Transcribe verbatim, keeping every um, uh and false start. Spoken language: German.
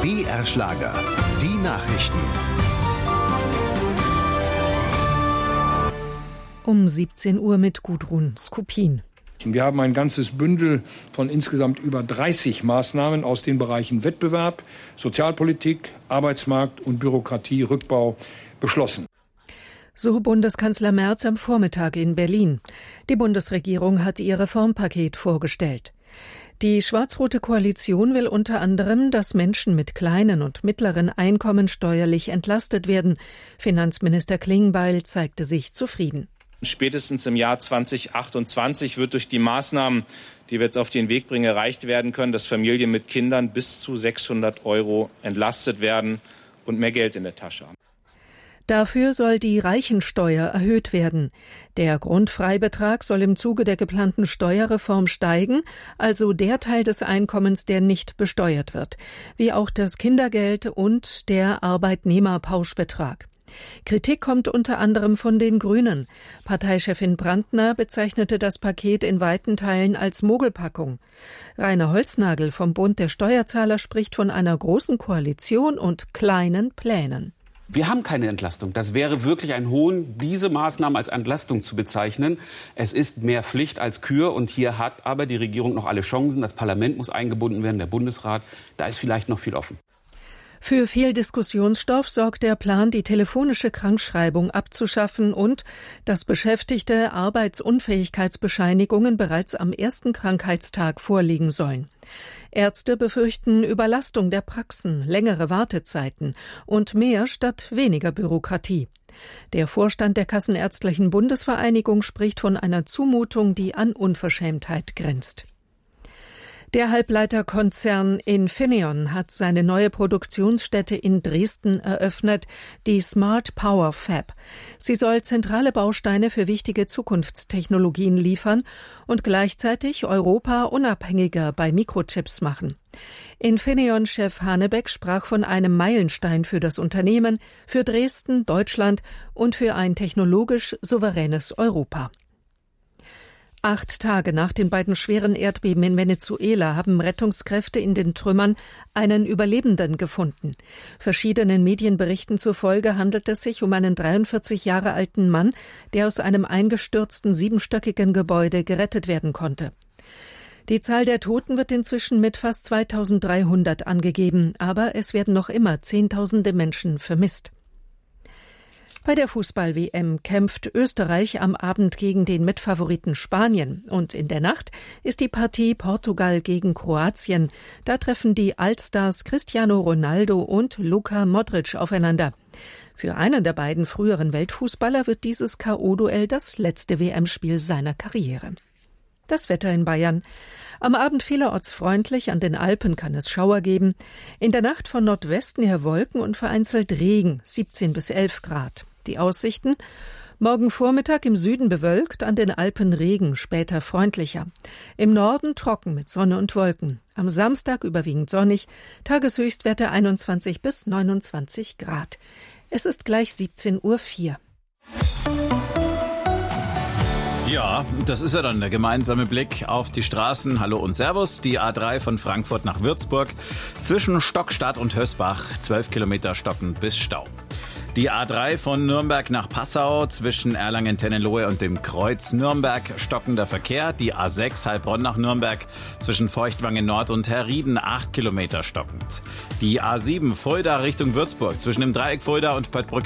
B R Schlager, die Nachrichten. Um siebzehn Uhr mit Gudrun Skupin. Wir haben ein ganzes Bündel von insgesamt über dreißig Maßnahmen aus den Bereichen Wettbewerb, Sozialpolitik, Arbeitsmarkt und Bürokratierückbau beschlossen. So Bundeskanzler Merz am Vormittag in Berlin. Die Bundesregierung hat ihr Reformpaket vorgestellt. Die schwarz-rote Koalition will unter anderem, dass Menschen mit kleinen und mittleren Einkommen steuerlich entlastet werden. Finanzminister Klingbeil zeigte sich zufrieden. Spätestens im Jahr zweitausendachtundzwanzig wird durch die Maßnahmen, die wir jetzt auf den Weg bringen, erreicht werden können, dass Familien mit Kindern bis zu sechshundert Euro entlastet werden und mehr Geld in der Tasche haben. Dafür soll die Reichensteuer erhöht werden. Der Grundfreibetrag soll im Zuge der geplanten Steuerreform steigen, also der Teil des Einkommens, der nicht besteuert wird, wie auch das Kindergeld und der Arbeitnehmerpauschbetrag. Kritik kommt unter anderem von den Grünen. Parteichefin Brandner bezeichnete das Paket in weiten Teilen als Mogelpackung. Rainer Holznagel vom Bund der Steuerzahler spricht von einer großen Koalition und kleinen Plänen. Wir haben keine Entlastung. Das wäre wirklich ein Hohn, diese Maßnahmen als Entlastung zu bezeichnen. Es ist mehr Pflicht als Kür und hier hat aber die Regierung noch alle Chancen. Das Parlament muss eingebunden werden, der Bundesrat. Da ist vielleicht noch viel offen. Für viel Diskussionsstoff sorgt der Plan, die telefonische Krankschreibung abzuschaffen und dass Beschäftigte Arbeitsunfähigkeitsbescheinigungen bereits am ersten Krankheitstag vorliegen sollen. Ärzte befürchten Überlastung der Praxen, längere Wartezeiten und mehr statt weniger Bürokratie. Der Vorstand der Kassenärztlichen Bundesvereinigung spricht von einer Zumutung, die an Unverschämtheit grenzt. Der Halbleiterkonzern Infineon hat seine neue Produktionsstätte in Dresden eröffnet, die Smart Power Fab. Sie soll zentrale Bausteine für wichtige Zukunftstechnologien liefern und gleichzeitig Europa unabhängiger bei Mikrochips machen. Infineon-Chef Hanebeck sprach von einem Meilenstein für das Unternehmen, für Dresden, Deutschland und für ein technologisch souveränes Europa. Acht Tage nach den beiden schweren Erdbeben in Venezuela haben Rettungskräfte in den Trümmern einen Überlebenden gefunden. Verschiedenen Medienberichten zufolge handelt es sich um einen dreiundvierzig Jahre alten Mann, der aus einem eingestürzten siebenstöckigen Gebäude gerettet werden konnte. Die Zahl der Toten wird inzwischen mit fast zweitausenddreihundert angegeben, aber es werden noch immer Zehntausende Menschen vermisst. Bei der Fußball-W M kämpft Österreich am Abend gegen den Mitfavoriten Spanien. Und in der Nacht ist die Partie Portugal gegen Kroatien. Da treffen die Allstars Cristiano Ronaldo und Luka Modric aufeinander. Für einen der beiden früheren Weltfußballer wird dieses K O-Duell das letzte W M-Spiel seiner Karriere. Das Wetter in Bayern. Am Abend vielerorts freundlich, an den Alpen kann es Schauer geben. In der Nacht von Nordwesten her Wolken und vereinzelt Regen, siebzehn bis elf Grad. Die Aussichten: Morgen Vormittag im Süden bewölkt, an den Alpen Regen, später freundlicher. Im Norden trocken mit Sonne und Wolken. Am Samstag überwiegend sonnig, Tageshöchstwerte einundzwanzig bis neunundzwanzig Grad. Es ist gleich siebzehn Uhr vier. Ja, das ist ja dann der gemeinsame Blick auf die Straßen. Hallo und Servus. Die A drei von Frankfurt nach Würzburg. Zwischen Stockstadt und Hösbach. zwölf Kilometer stockend bis Stau. Die A drei von Nürnberg nach Passau zwischen Erlangen-Tennenlohe und dem Kreuz Nürnberg stockender Verkehr. Die A sechs Heilbronn nach Nürnberg zwischen Feuchtwangen Nord und Herrieden acht Kilometer stockend. Die A sieben Fulda Richtung Würzburg zwischen dem Dreieck Fulda und Bad Brücke